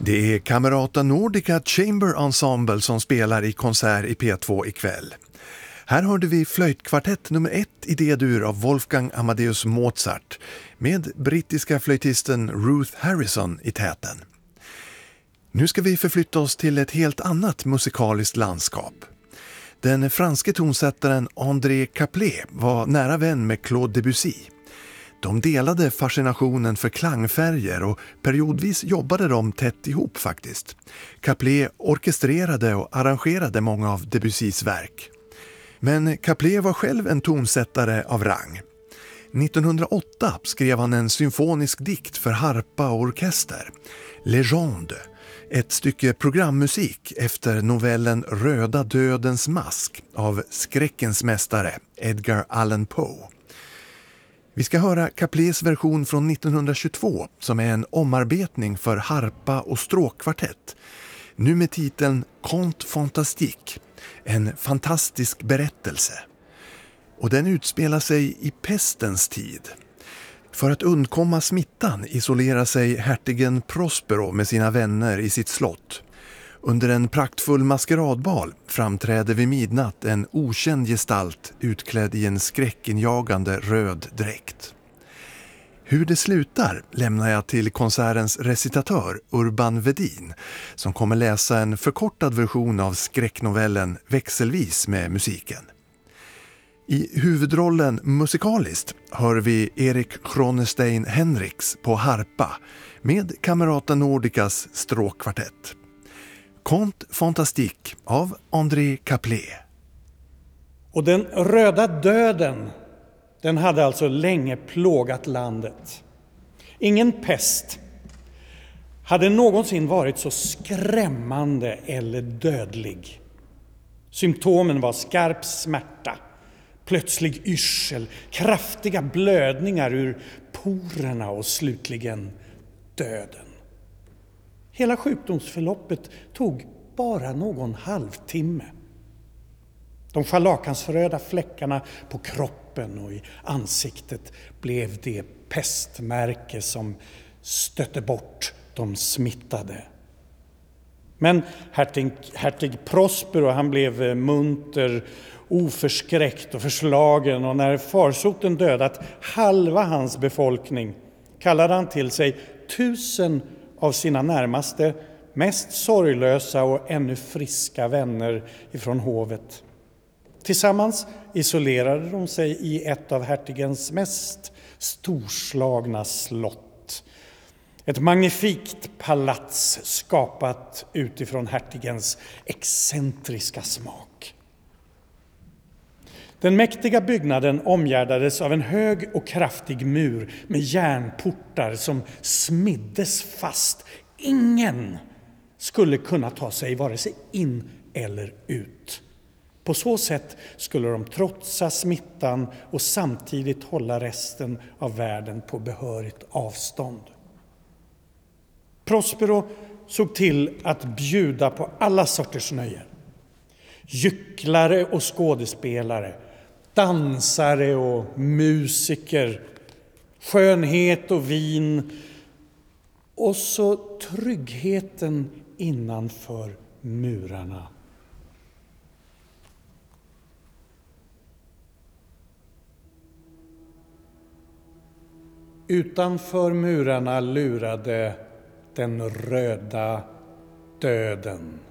Det är Camerata Nordica Chamber Ensemble som spelar i konsert i P2 ikväll. Här hörde vi flöjtkvartett nummer 1 i D-dur av Wolfgang Amadeus Mozart med brittiska flöjtisten Ruth Harrison i täten. Nu ska vi förflytta oss till ett helt annat musikaliskt landskap. Den franske tonsättaren André Caplet var nära vän med Claude Debussy. De delade fascinationen för klangfärger och periodvis jobbade de tätt ihop faktiskt. Caplet orkestrerade och arrangerade många av Debussys verk. Men Caplet var själv en tonsättare av rang. 1908 skrev han en symfonisk dikt för harpa och orkester, Legende, ett stycke programmusik efter novellen Röda dödens mask av skräckens mästare Edgar Allan Poe. Vi ska höra Caplets version från 1922 som är en omarbetning för harpa och stråkkvartett. Nu med titeln Conte fantastique, en fantastisk berättelse. Och den utspelar sig i pestens tid. För att undkomma smittan isolerar sig hertigen Prospero med sina vänner i sitt slott. Under en praktfull maskeradbal framträder vid midnatt en okänd gestalt utklädd i en skräckinjagande röd dräkt. Hur det slutar lämnar jag till konsertens recitatör Urban Vedin som kommer läsa en förkortad version av skräcknovellen växelvis med musiken. I huvudrollen musikaliskt hör vi Erik Cronestein Henriks på harpa med Camerata Nordicas stråkkvartett. Conte fantastique av André Caplet. Och den röda döden, den hade alltså länge plågat landet. Ingen pest hade någonsin varit så skrämmande eller dödlig. Symptomen var skarp smärta, plötslig yrsel, kraftiga blödningar ur porerna och slutligen döden. Hela sjukdomsförloppet tog bara någon halvtimme. De scharlakansröda fläckarna på kroppen och i ansiktet blev det pestmärke som stötte bort de smittade. Men hertig Prospero, han blev munter, oförskräckt och förslagen, och när farsoten dödat halva hans befolkning kallade han till sig 1000 av sina närmaste, mest sorglösa och ännu friska vänner ifrån hovet. Tillsammans isolerade de sig i ett av hertigens mest storslagna slott. Ett magnifikt palats skapat utifrån hertigens excentriska smak. Den mäktiga byggnaden omgärdades av en hög och kraftig mur med järnportar som smiddes fast. Ingen skulle kunna ta sig vare sig in eller ut. På så sätt skulle de trotsa smittan och samtidigt hålla resten av världen på behörigt avstånd. Prospero såg till att bjuda på alla sorters nöjen. Gycklare och skådespelare, dansare och musiker, skönhet och vin och så tryggheten innanför murarna. Utanför murarna lurade den röda döden.